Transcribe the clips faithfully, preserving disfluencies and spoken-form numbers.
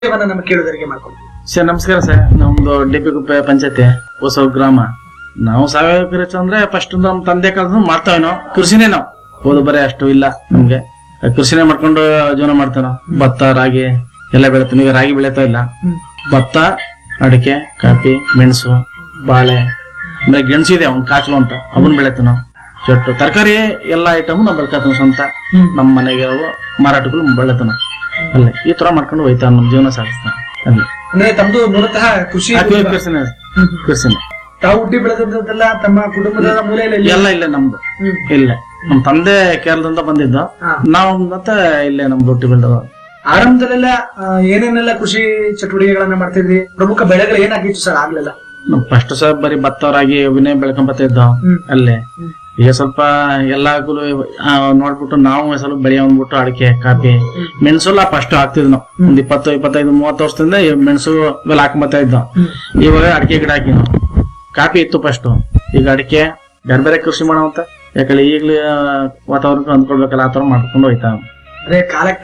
ನಮ್ಮ ಕೇಳುಗರಿಗೆ ಮಾಡ್ಕೊಡ್ತೀವಿ. ಸರ್ ನಮಸ್ಕಾರ ಸರ್. ನಮ್ದು ಡಿಬಿಗುಪ್ಪೆ ಪಂಚಾಯತಿ ಹೊಸ ಗ್ರಾಮ. ನಾವು ಸಾವಯವ ಕೃಷಿ ಅಂದ್ರೆ ಫಸ್ಟ್ ನಮ್ ತಂದೆ ಕಾಲದ ಮಾಡ್ತಾವೆ. ನಾವು ಕೃಷಿನೇ ನಾವು ಓದು ಬರೀ ಅಷ್ಟು ಇಲ್ಲ ನಮ್ಗೆ. ಕೃಷಿನೇ ಮಾಡ್ಕೊಂಡು ಜೀವನ ಮಾಡ್ತೇವೆ ನಾವು. ಭತ್ತ ರಾಗಿ ಎಲ್ಲ ಬೆಳಿತೀವಿ. ಈಗ ರಾಗಿ ಬೆಳೀತಾ ಇಲ್ಲ. ಭತ್ತ, ಅಡಿಕೆ, ಕಾಫಿ, ಮೆಣಸು, ಬಾಳೆ, ಆಮೇಲೆ ಗೆಣಸು ಇದೆ ಒಂದ್ ಕಾಚಲು ಅಂತ, ಅವನ್ ಬೆಳಿತೀವಿ ನಾವು. ಚೊಟ್ಟು ತರಕಾರಿ ಎಲ್ಲ ಐಟಮ್ ನಾವು ಬೆಳ್ಕೊತೀವಿ ಸ್ವಂತ. ನಮ್ಮ ಮನೆಗೆ ಮಾರಾಟಗಳು ಬೆಳಿತೀವಿ ನಾವು. ಅಲ್ಲೇ ಈ ತರ ಮಾಡ್ಕೊಂಡು ಹೋಯ್ತಾ ನಮ್ ಜೀವನ ಸಾಗಿಸ್ತಾನೆ. ಅಲ್ಲಿ ಅಂದ್ರೆ ತಮ್ದು ಮೂಲತಃ ಕೃಷಿ ಕೃಷಿನೇ ಕೃಷಿನೇ ತಾವು ಹುಟ್ಟಿ ಬೆಳೆದದ್ದೆಲ್ಲ ತಮ್ಮ ಕುಟುಂಬದ ಮೂಲೆ ಎಲ್ಲ ಇಲ್ಲೇ ನಮ್ದು. ಇಲ್ಲ ನಮ್ ತಂದೆ ಕೇರಳದಿಂದ ಬಂದಿದ್ದು. ನಾವು ಮತ್ತೆ ಇಲ್ಲೇ ನಮ್ದು ಹುಟ್ಟಿ ಬೆಳೆದ. ಆರಂಭದಲ್ಲೆಲ್ಲ ಏನೇನೆಲ್ಲ ಕೃಷಿ ಚಟುವಟಿಕೆಗಳನ್ನ ಮಾಡ್ತಿದ್ವಿ? ಪ್ರಮುಖ ಬೆಳೆಗಳು ಏನಾಗಿತ್ತು ಸರ್ ಆಗ್ಲಿಲ್ಲ? ಫಸ್ಟ್ ಸರ್ ಬರೀ ಭತ್ತ ರಾಗಿ ಅವನ್ನೇ ಬೆಳ್ಕೊಂಬತ್ತ ಇದ್ದ ಅಲ್ಲೇ. ಈಗ ಸ್ವಲ್ಪ ಎಲ್ಲಾಗಲು ನೋಡ್ಬಿಟ್ಟು ನಾವು ಸ್ವಲ್ಪ ಬೆಳೆ ಅಂದ್ಬಿಟ್ಟು ಅಡಿಕೆ, ಕಾಫಿ, ಮೆಣಸು ಎಲ್ಲ ಫಸ್ಟ್ ಹಾಕ್ತಿದ್ವಿ ನಾವು. ಒಂದ್ ಇಪ್ಪತ್ತು ಇಪ್ಪತ್ತೈದು ಮೂವತ್ತು ವರ್ಷದಿಂದ ಮೆಣಸು ಇವೆಲ್ಲ ಹಾಕೊಂಬತ್ತಾ ಇದ್ದ. ಇವಾಗ ಅಡಿಕೆ ಗಿಡ ಹಾಕಿ ನಾವು. ಕಾಫಿ ಇತ್ತು ಫಸ್ಟ್. ಈಗ ಅಡಿಕೆ ಬೇರೆ ಬೇರೆ ಕೃಷಿ ಮಾಡೋಂತ. ಯಾಕಂದ್ರೆ ಈಗ್ಲೇ ವಾತಾವರಣಕ್ಕೆ ಹೊಂದ್ಕೊಳ್ಬೇಕಲ್ಲ, ಆತರ ಮಾಡ್ಕೊಂಡು ಹೋಯ್ತಾ. ಕಾಲಕ್ಕೆ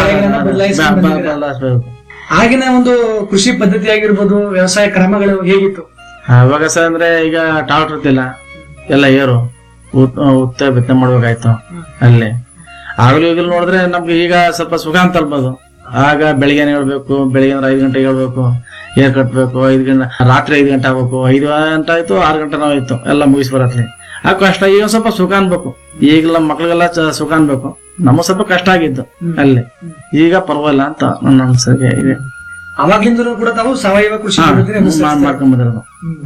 ತಕ್ಕಂಗೆ ಆಗಿನ ಒಂದು ಕೃಷಿ ಪದ್ಧತಿ ಆಗಿರ್ಬೋದು, ವ್ಯವಸಾಯ ಕ್ರಮಗಳು ಹೇಗಿತ್ತು ಅವಾಗ ಸರ್? ಅಂದ್ರೆ ಈಗ ಟ್ರಾಕ್ಟರ್ ಇರ್ತಿಲ್ಲ, ಎಲ್ಲ ಏರು ಉತ್ತ ಬಿತ್ತನೆ ಮಾಡ್ಬೇಕಾಯ್ತು ಅಲ್ಲಿ. ಆಗ್ಲೂ ಈಗಲೂ ನೋಡಿದ್ರೆ ನಮ್ಗೆ ಈಗ ಸ್ವಲ್ಪ ಸುಖ ಅಂತ ಅಲ್ಬೋದು. ಆಗ ಬೆಳಿಗ್ಗೆ ಹೇಳ್ಬೇಕು, ಬೆಳಿಗ್ಗೆ ಅಂದ್ರೆ ಐದು ಗಂಟೆಗೆ ಹೇಳ್ಬೇಕು, ಏರ್ ಕಟ್ಬೇಕು, ಐದು ಗಂಟೆ ರಾತ್ರಿ ಐದು ಗಂಟೆ ಆಗ್ಬೇಕು. ಐದು ಗಂಟೆ ಆಯ್ತು, ಆರು ಗಂಟೆ ನಾವು ಆಯ್ತು ಎಲ್ಲ ಮುಗಿಸ್ ಬರತ್ಲಿ. ಆ ಕಷ್ಟ. ಈಗ ಸ್ವಲ್ಪ ಸುಖ ಅನ್ಬೇಕು. ಈಗ ನಮ್ಮ ಮಕ್ಳಿಗೆಲ್ಲ ಸುಖ ಅನ್ಬೇಕು. ನಮ್ಮ ಸ್ವಲ್ಪ ಕಷ್ಟ ಆಗಿದ್ದು ಅಲ್ಲಿ. ಈಗ ಪರವಾಗಿಲ್ಲ ಅಂತ ನನ್ನ ಅನ್ಸಿಕೆ ಇದೆ. ಅವಾಗ್ಲಿಂದ ಕೂಡ ತಾವು ಸಾವಯವ ಕೃಷಿ ಮಾಡ್ಕೊಂಡ್ ಬಂದಿರೋದು.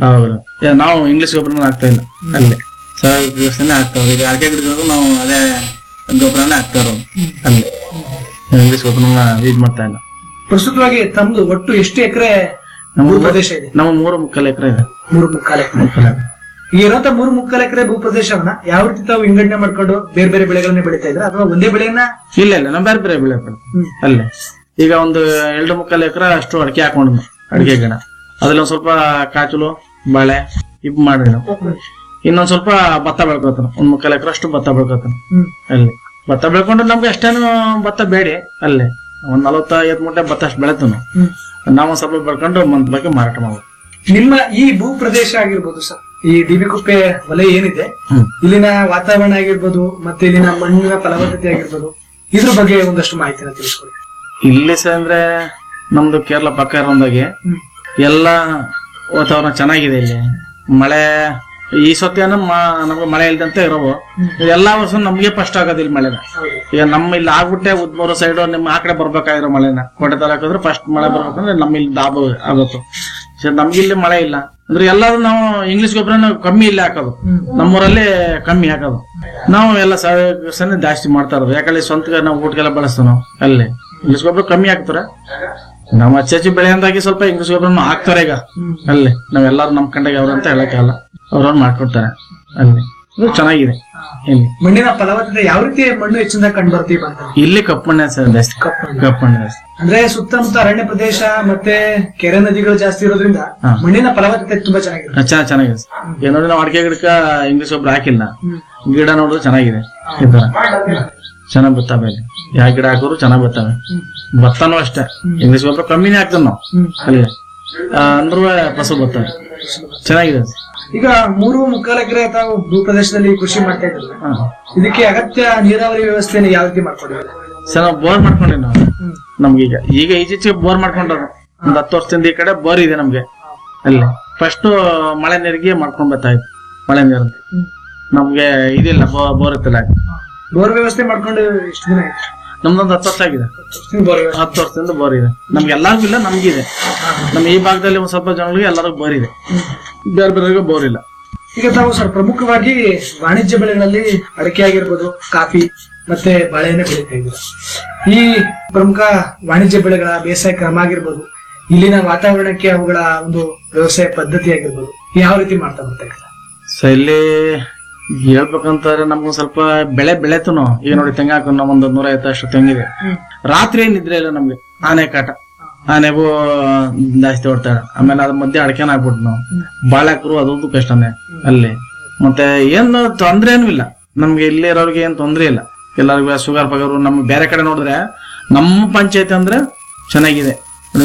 ಅವಾಗ ನಾವು ಇಂಗ್ಲಿಷ್ ಗೊಬ್ಬರನ ಆಗ್ತಾ ಇಲ್ಲ ಅಲ್ಲಿ. ಸಾವಯವ ಕೃಷಿನೇ ಆಗ್ತಾವ. ಈಗ ಅಡಿಕೆ ಗಿಡಗಳು ನಾವು ಅದೇ ಗೊಬ್ಬರನೇ ಆಗ್ತಾ ಇರೋದು ಅಲ್ಲಿ. ಇಂಗ್ಲಿಷ್ ಗೊಬ್ಬರನ ಯೂಸ್ ಮಾಡ್ತಾ ಇಲ್ಲ. ಪ್ರಸ್ತುತವಾಗಿ ತಮ್ದು ಒಟ್ಟು ಎಷ್ಟು ಎಕರೆ ಪ್ರದೇಶ ಇದೆ? ನಮ್ಮ ಮೂರು ಮುಕ್ಕಾಲು ಎಕರೆ ಇದೆ. ಮೂರು ಮುಕ್ಕಾಲು ಎಕರೆ ಈಗ ಇರುವಂತ ಮೂರು ಮುಕ್ಕಾಲು ಎಕರೆ ಭೂ ಪ್ರದೇಶವನ್ನ ಯಾವ ರೀತಿ ತಾವು ವಿಂಗಡಣೆ ಮಾಡ್ಕೊಂಡು ಬೇರೆ ಬೇರೆ ಬೆಳೆಗಳನ್ನ ಬೆಳೀತಾ ಇದ್ರೆ ಅಥವಾ ಒಂದೇ ಬೆಳೆಯನ್ನ? ಇಲ್ಲ ಇಲ್ಲ, ನಾವು ಬೇರೆ ಬೇರೆ ಬೆಳೆ ಅಲ್ಲೇ. ಈಗ ಒಂದು ಎರಡು ಮುಕ್ಕಾಲು ಎಕರೆ ಅಷ್ಟು ಅಡಿಕೆ ಹಾಕೊಂಡು ಅಡಿಕೆ ಗಿಡ, ಅದ್ರಲ್ಲಿ ಒಂದ್ ಸ್ವಲ್ಪ ಕಾಚಲು, ಬಾಳೆ ಇವ್ ಮಾಡಿ ನಾವು. ಇನ್ನೊಂದ್ ಸ್ವಲ್ಪ ಭತ್ತ ಬೆಳ್ಕೊತಾನ. ಒಂದ್ ಮುಕ್ಕಾಲು ಎಕರೆ ಅಷ್ಟು ಭತ್ತ ಬೆಳ್ಕೊತಾನ ಅಲ್ಲಿ. ಭತ್ತ ಬೆಳ್ಕೊಂಡು ನಮ್ಗೆ ಅಷ್ಟೇನು ಭತ್ತ ಬೇಡಿ ಅಲ್ಲೇ. ಒಂದ್ ನಲವತ್ತ ಐವತ್ ಮೂಟೆ ಭತ್ತ ಅಷ್ಟು ಬೆಳೆತು ನಾವು. ನಾವೊಂದ್ ಸ್ವಲ್ಪ ಬೆಳ್ಕೊಂಡು ಮಂತ್ ಬಗ್ಗೆ ಮಾರಾಟ ಮಾಡ್ಬೋದು. ನಿಮ್ಮ ಈ ಭೂ ಪ್ರದೇಶ ಆಗಿರ್ಬೋದು ಸರ್, ಈ ಡಿಬಿಗುಪ್ಪೆ ವಲಯ ಏನಿದೆ, ಇಲ್ಲಿನ ವಾತಾವರಣ ಆಗಿರ್ಬೋದು, ಮತ್ತೆ ಇಲ್ಲಿನ ಮಣ್ಣಿನ ಫಲವತ್ತತೆ ಆಗಿರ್ಬೋದು, ಇದ್ರ ಬಗ್ಗೆ ಒಂದಷ್ಟು ಮಾಹಿತಿನ ತಿಳಿಸ್ಕೊಡಿ. ಇಲ್ಲಿ ಸರ್ ಅಂದ್ರೆ ನಮ್ದು ಕೇರಳ ಪಕ್ಕ ಇರೋದಾಗೆ ಎಲ್ಲ ವಾತಾವರಣ ಚೆನ್ನಾಗಿದೆ. ಇಲ್ಲಿ ಮಳೆ ಈ ಸತ್ಯ ನಮ್ಗೆ ಮಳೆ ಇಲ್ದಂತೆ ಇರೋವು. ಎಲ್ಲಾ ವರ್ಷ ನಮ್ಗೆ ಫಸ್ಟ್ ಆಗೋದಿಲ್ಲ ಮಳೆನ. ಈಗ ನಮ್ಮ ಇಲ್ಲಿ ಆಗ್ಬಿಟ್ಟೆ ಉದ್ಮೂರು ಸೈಡ್ ನಿಮ್ಮ ಆ ಕಡೆ ಬರ್ಬೇಕಾಗಿರೋ ಮಳೆನ ಕೋಟೆ ತಾಲೂಕಂದ್ರೆ ಫಸ್ಟ್ ಮಳೆ ಬರ್ಬೇಕಂದ್ರೆ ನಮ್ಮ ಇಲ್ಲಿ ದಾಬ ಆಗುತ್ತೆ. ನಮ್ಗೆ ಇಲ್ಲಿ ಮಳೆ ಇಲ್ಲ ಅಂದ್ರೆ ಎಲ್ಲಾರು ನಾವು ಇಂಗ್ಲಿಷ್ ಗೊಬ್ಬರ ಕಮ್ಮಿ ಇಲ್ಲಿ ಹಾಕೋದು. ನಮ್ಮೂರಲ್ಲಿ ಕಮ್ಮಿ ಹಾಕೋದು. ನಾವು ಎಲ್ಲ ಸಾವಯವ ಕೃಷಿನೇ ಜಾಸ್ತಿ ಮಾಡ್ತಾ ಇರೋದು. ಯಾಕಂದ್ರೆ ಸ್ವಂತ ನಾವು ಊಟಕ್ಕೆಲ್ಲ ಬಳಸ್ತೀವಿ ನಾವು ಅಲ್ಲಿ. ಇಂಗ್ಲಿಷ್ ಗೊಬ್ಬರ ಕಮ್ಮಿ ಹಾಕ್ತಾರೆ. ನಮ್ಮ ಅಚ್ಚ ಹೆಚ್ಚು ಬೆಳೆ ಅಂದಾಗಿ ಸ್ವಲ್ಪ ಇಂಗ್ಲಿಷ್ ಗೊಬ್ಬರ ಹಾಕ್ತಾರೆ ಈಗ ಅಲ್ಲಿ. ನಾವೆಲ್ಲಾರು ನಮ್ ಕಂಡಾಗ ಅವ್ರ ಅಂತ ಹೇಳಕ್ಕಾಗಲ್ಲ, ಅವ್ರವ್ರು ಮಾಡ್ಕೊಡ್ತಾರೆ ಅಲ್ಲಿ. ಇದು ಚೆನ್ನಾಗಿದೆ. ಇಲ್ಲಿ ಮಣ್ಣಿನ ಫಲವತ್ತತೆ ಯಾವ ರೀತಿ ಮಣ್ಣು ಹೆಚ್ಚಿನ ಕಂಡು ಬರ್ತೀವಿ? ಇಲ್ಲಿ ಕಪ್ಪು ಮಣ್ಣೆ ಸರ್ ಜಾಸ್ತಿ. ಕಪ್ಪು ಮಣ್ಣೆ ಜಾಸ್ತಿ ಅಂದ್ರೆ ಸುತ್ತಮುತ್ತ ಅರಣ್ಯ ಪ್ರದೇಶ ಮತ್ತೆ ಕೆರೆ ನದಿಗಳು ಜಾಸ್ತಿ ಇರೋದ್ರಿಂದ ಮಣ್ಣಿನ ಫಲವತ್ತತೆ ತುಂಬಾ ಚೆನ್ನಾಗಿದೆ. ಚೆನ್ನಾಗಿ ಚೆನ್ನಾಗಿದೆ. ಈಗ ನೋಡಿ ನಾವು ಅಡಿಕೆ ಗಿಡಕ್ಕ ಇಂಗ್ಲಿಷ್ ಗೊಬ್ಬರ ಹಾಕಿಲ್ಲ, ಗಿಡ ನೋಡಿದ್ರೆ ಚೆನ್ನಾಗಿದೆ. ಈ ತರ ಚೆನ್ನಾಗ್ ಬರ್ತವೆ. ಯಾವ ಗಿಡ ಹಾಕೋರು ಚೆನ್ನಾಗ್ ಬರ್ತವೆ. ಭತ್ತನೂ ಅಷ್ಟೇ ಇಂಗ್ಲಿಷ್ ಗೊಬ್ಬರ ಕಮ್ಮಿನೇ ಹಾಕ್ತೇವೆ ನಾವು ಅಲ್ಲಿ. ಅಂದ್ರೂ ಫಸಲು ಬರ್ತವೆ, ಚೆನ್ನಾಗಿದೆ. ಈಗ ಮೂರು ಮುಕ್ಕಾಲು ಎಕರೆ ತಾವು ಭೂ ಪ್ರದೇಶದಲ್ಲಿ ಕೃಷಿ ಮಾಡ್ತಾ ಇದ್ರಲ್ಲ, ಇದಕ್ಕೆ ಅಗತ್ಯ ನೀರಾವರಿ ವ್ಯವಸ್ಥೆಯನ್ನು ಯಾವ ರೀತಿ ಮಾಡ್ಕೊಂಡಿದ್ದಾರೆ ಸರ್? ನಾವು ಬೋರ್ ಮಾಡ್ಕೊಂಡಿ ನಾವು. ನಮ್ಗೀಗ ಈಗ ಈಚೀಚೆಗೆ ಬೋರ್ ಮಾಡ್ಕೊಂಡ್ರು. ಒಂದ್ ಹತ್ತು ವರ್ಷದಿಂದ ಈ ಕಡೆ ಬೋರ್ ಇದೆ ನಮ್ಗೆ ಅಲ್ಲಿ. ಫಸ್ಟ್ ಮಳೆ ನೀರಿಗೆ ಮಾಡ್ಕೊಂಡ್ ಬರ್ತಾ ಇತ್ತು. ಮಳೆ ನೀರು ನಮ್ಗೆ ಇದಿಲ್ಲ, ಬೋರ್ ಇತ್ತಿಲ್ಲ. ಬೋರ್ ವ್ಯವಸ್ಥೆ ಮಾಡ್ಕೊಂಡು ಎಷ್ಟು ದಿನ ಆಯ್ತು? ನಮ್ದೊಂದು ಹತ್ತು ವರ್ಷ ಆಗಿದೆ. ಹತ್ತು ವರ್ಷದಿಂದ ಬೋರ್ ಇದೆ ನಮ್ಗೆ. ಎಲ್ಲರಿಗೂ ಇಲ್ಲ, ನಮ್ಗಿದೆ. ನಮ್ ಈ ಭಾಗದಲ್ಲಿ ಒಂದ್ ಸ್ವಲ್ಪ ಜನಗಳಿಗೆ ಎಲ್ಲರಿಗೂ ಬೋರ್ ಇದೆ, ಬೇರೆ ಬೇರೆಗೂ ಬೋರ್ ಇಲ್ಲ. ಈಗ ತಾವು ಸರ್ ಪ್ರಮುಖವಾಗಿ ವಾಣಿಜ್ಯ ಬೆಳೆಗಳಲ್ಲಿ ಅಡಿಕೆ ಆಗಿರ್ಬೋದು, ಕಾಫಿ ಮತ್ತೆ ಬಾಳೆಹಣ್ಣೆ ಬೆಳೀತಾ ಇದ್ದೀರಾ. ಈ ಪ್ರಮುಖ ವಾಣಿಜ್ಯ ಬೆಳೆಗಳ ಬೇಸಾಯ ಕ್ರಮ ಆಗಿರ್ಬೋದು, ಇಲ್ಲಿನ ವಾತಾವರಣಕ್ಕೆ ಅವುಗಳ ಒಂದು ವ್ಯವಸಾಯ ಪದ್ಧತಿ ಆಗಿರ್ಬೋದು, ಯಾವ ರೀತಿ ಮಾಡ್ತಾ ಬರ್ತಾ ಇದ್ದಾರೆ? ಸೊ ಇಲ್ಲಿ ಹೇಳ್ಬೇಕಂತಾರೆ ನಮ್ಗೊಂದ್ ಸ್ವಲ್ಪ ಬೆಳೆ ಬೆಳೆತು ನಾವು. ಈಗ ನೋಡಿ ತೆಂಗ ಹಾಕೊಂಡು ನಾವ್ ಒಂದ್ ನೂರ ಐವತ್ತಷ್ಟು ತೆಂಗಿದೆ. ರಾತ್ರಿ ಏನಿದ್ರೆ ಇಲ್ಲ ನಮ್ಗೆ ಆನೆ ಕಾಟ. ಆನೆಗೂ ಜಾಸ್ತಿ ಹೊಡ್ತಾಳೆ. ಆಮೇಲೆ ಅದ್ರ ಮಧ್ಯೆ ಅಡಕೆನ ಹಾಕ್ಬಿಟ್ಟು ನಾವು ಬಾಳೆ ಹಾಕರು ಅದೊಂದು ಕಷ್ಟನೇ ಅಲ್ಲಿ. ಮತ್ತೆ ಏನು ತೊಂದ್ರೆ ಏನು ಇಲ್ಲ ನಮ್ಗೆ. ಇಲ್ಲಿ ಇರೋರಿಗೆ ಏನ್ ತೊಂದ್ರೆ ಇಲ್ಲ. ಎಲ್ಲರಿಗೂ ಶುಗರ್ ಪಗರು. ನಮ್ಗೆ ಬೇರೆ ಕಡೆ ನೋಡಿದ್ರೆ ನಮ್ಮ ಪಂಚಾಯತ್ ಅಂದ್ರೆ ಚೆನ್ನಾಗಿದೆ.